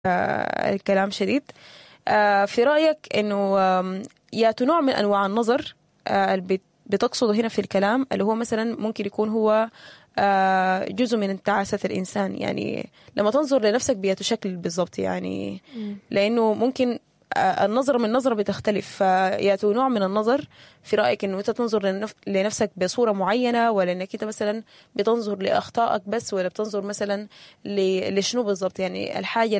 الكلام شديد. في رأيك إنه ياتوا نوع من أنواع النظر اللي بتقصده هنا في الكلام، اللي هو مثلا ممكن يكون هو جزء من تعاسة الإنسان، يعني لما تنظر لنفسك بياتوا شكل بالضبط، يعني لأنه ممكن النظرة من نظرة بتختلف، فياتوا نوع من النظر. في رأيك إنه أنت تنظر لنفسك بصورة معينة، ولا إنك أنت مثلا بتنظر لأخطائك بس، ولا بتنظر مثلا لشنو بالضبط؟ يعني الحاجة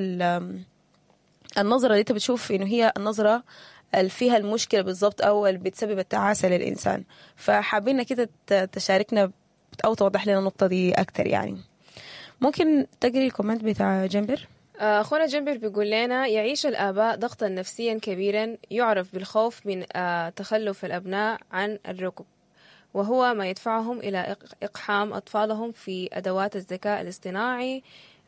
النظرة اللي أنت بتشوف إنه هي النظرة اللي فيها المشكلة بالضبط، أو اللي بتسبب التعاسة للإنسان. فحابين إنك أنت تشاركنا أو توضح لنا النقطة دي أكتر. يعني ممكن تقري الكومنت بتاع جنبر؟ أخونا جنبر بيقول لنا: يعيش الآباء ضغطا نفسيا كبيرا يعرف بالخوف من تخلف الأبناء عن الركب، وهو ما يدفعهم إلى إقحام أطفالهم في أدوات الذكاء الاصطناعي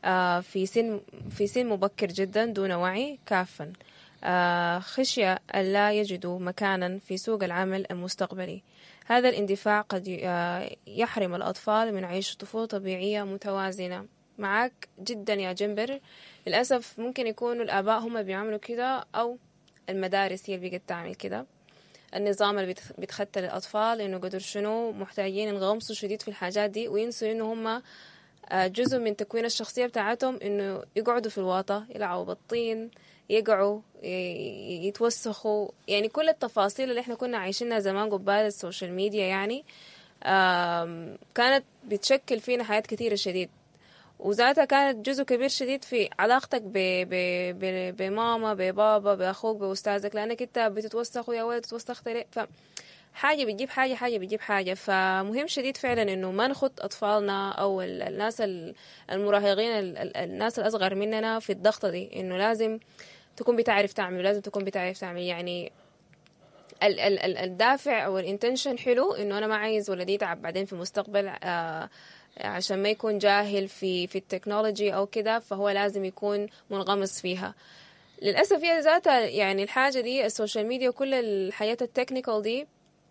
في سن مبكر جدا دون وعي كافا، خشية ألا يجدوا مكانا في سوق العمل المستقبلي. هذا الاندفاع قد يحرم الأطفال من عيش طفولة طبيعية متوازنة. معك جدا يا جنبر. للأسف ممكن يكونوا الآباء هم بيعملوا كده، أو المدارس هي اللي بقت تعمل كده. النظام اللي بيتختل الأطفال إنه قدر شنو محتاجين ينغمسوا شديد في الحاجات دي، وينسوا إنه هم جزء من تكوين الشخصية بتاعتهم، إنه يقعدوا في الواطة، يلعبوا بالطين، يقعوا يتوسخوا. يعني كل التفاصيل اللي احنا كنا عايشينها زمان قبال السوشيال ميديا يعني كانت بتشكل فينا حياة كثيرة شديد، وذاتها كانت جزء كبير شديد في علاقتك بماما ببابا بأخوك بأستاذك، لأنك انت بتتوسخ ويا ولد تتوسخت ليه. حاجة بتجيب حاجة، حاجة بتجيب حاجة. فمهم شديد فعلا إنه ما نخط أطفالنا أو الناس المراهقين، الناس الأصغر مننا في الضغطة دي، إنه لازم تكون بتعرف تعمل، لازم تكون بتعرف تعمل. يعني الدافع أو الانتنشن حلو، إنه أنا ما عايز ولدي يتعب بعدين في المستقبل عشان ما يكون جاهل في التكنولوجي أو كده، فهو لازم يكون منغمس فيها. للأسف هي ذاتها يعني الحاجة دي السوشيال ميديا وكل الحياة التكنيكال دي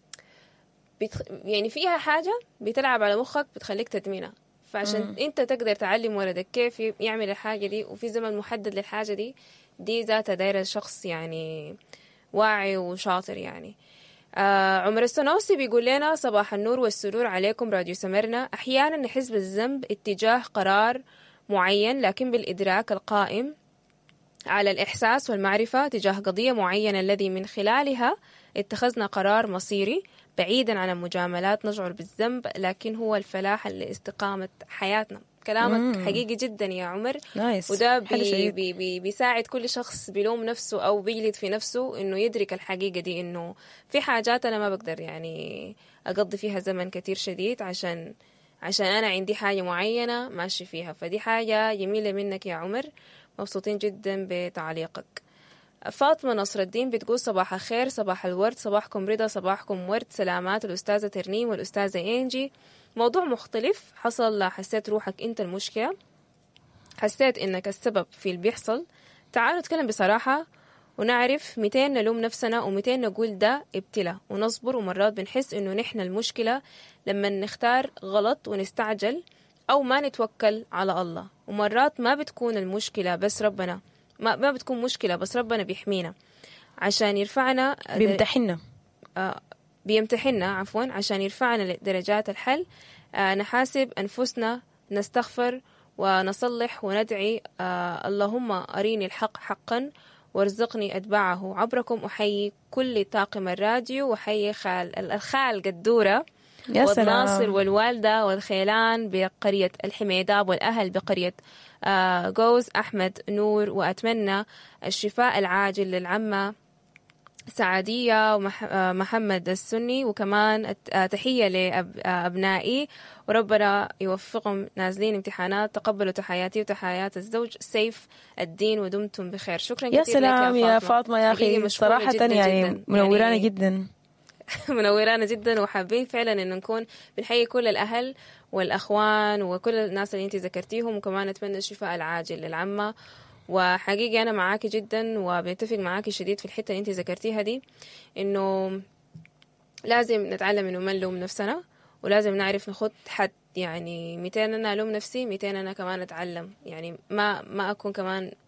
يعني فيها حاجة بتلعب على مخك بتخليك تدمنها. فعشان انت تقدر تعلم ولدك كيف يعمل الحاجة دي وفي زمن محدد للحاجة دي ذاتها دايرة شخص يعني واعي وشاطر. يعني عمر السنوسي بيقول لنا: صباح النور والسرور عليكم راديو سمرنا. أحيانا نحس بالذنب اتجاه قرار معين، لكن بالإدراك القائم على الإحساس والمعرفة تجاه قضية معينة الذي من خلالها اتخذنا قرار مصيري بعيدا عن المجاملات، نشعر بالذنب لكن هو الفلاح لاستقامة حياتنا. كلامك حقيقي جدا يا عمر. وده بيساعد كل شخص بيلوم نفسه أو بيجلد في نفسه إنه يدرك الحقيقة دي، إنه في حاجات أنا ما بقدر يعني أقضي فيها زمن كتير شديد عشان أنا عندي حاجة معينة ماشي فيها. فدي حاجة جميلة منك يا عمر، مبسوطين جدا بتعليقك. فاطمة نصر الدين بتقول: صباح الخير، صباح الورد، صباحكم رضا، صباحكم ورد، سلامات الأستاذة ترنيم والأستاذة إنجي. موضوع مختلف حصل، حسيت روحك أنت المشكلة، حسيت إنك السبب في اللي بيحصل. تعالوا نتكلم بصراحة ونعرف 200 نلوم نفسنا و200 نقول ده ابتلاء ونصبر. ومرات بنحس إنه نحن المشكلة لما نختار غلط ونستعجل أو ما نتوكل على الله. ومرات ما بتكون المشكلة بس ربنا ما بتكون مشكلة بس ربنا بيحمينا عشان يرفعنا، بيمتحننا عفوا عشان يرفعنا لدرجات الحل. نحاسب أنفسنا، نستغفر ونصلح وندعي اللهم أريني الحق حقا وارزقني أتباعه. عبركم أحيي كل طاقم الراديو، وحيي الخال قدورة والناصر والوالدة والخيلان بقرية الحميداب والأهل بقرية جوز أحمد نور. وأتمنى الشفاء العاجل للعمة سعادية ومحمد السني، وكمان تحية لأبنائي وربنا يوفقهم نازلين امتحانات. تقبلوا تحياتي وتحيات الزوج سيف الدين ودمتم بخير. شكرا يا كثير سلام لك يا فاطمة، يا أخي صراحة جداً يعني جداً. منورانا يعني جدا منورانا جدا، وحابين فعلا إنه نكون بنحيي كل الأهل والأخوان وكل الناس اللي انت ذكرتيهم، وكمان نتمنى الشفاء العاجل للعمة. وحقيقي أنا معاكي جدا وبنتفق معاكي شديد في الحتة اللي انت ذكرتيها دي، إنه لازم نتعلم إنه ما نلوم نفسنا، ولازم نعرف نخط حد. يعني 200 أنا ألوم نفسي، 200 أنا كمان أتعلم. يعني ما أكون كمان